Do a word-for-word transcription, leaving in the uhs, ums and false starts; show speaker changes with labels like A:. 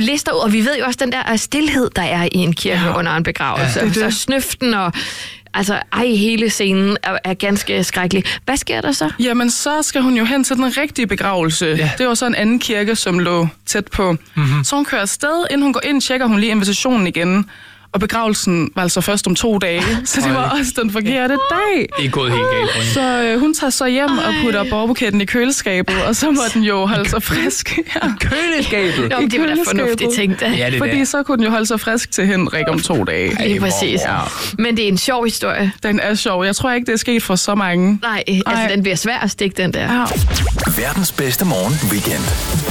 A: lister ud, og vi ved jo også den der stilhed, der er i en kirke ja. under en begravelse. Ja, det, det. Så snøften og... Altså, ej, hele scenen er, er ganske skrækkelig. Hvad sker der så?
B: Jamen, så skal hun jo hen til den rigtige begravelse. Ja. Det var så en anden kirke, som lå tæt på. Mm-hmm. Så hun kører afsted. Inden hun går ind, tjekker hun lige invitationen igen. Og begravelsen var altså først om to dage, så det var også den forkerte dag.
C: Det er gået helt galt.
B: Så øh, hun tager så hjem Ej. og putter borgerbuketten i køleskabet, og så må den jo holde sig frisk.
C: Ja. Køleskabet?
A: Nå, det var da fornuftigt tænkt.
B: Ja, det Fordi der. så kunne den jo holde sig frisk til Henrik om to dage.
A: Ej, det er præcis. Ja. Men det er en sjov historie.
B: Den er sjov. Jeg tror ikke, det er sket for så mange.
A: Nej, altså Ej. den bliver svær at stikke, den der.
D: Ja. Verdens bedste morgen weekend.